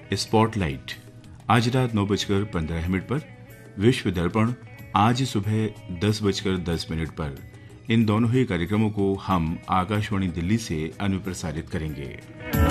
Spotlight आज रात 9:15 पर, विश्व दर्पण आज सुबह 10:10 पर। इन दोनों ही कार्यक्रमों को हम आकाशवाणी दिल्ली से अनुप्रसारित करेंगे।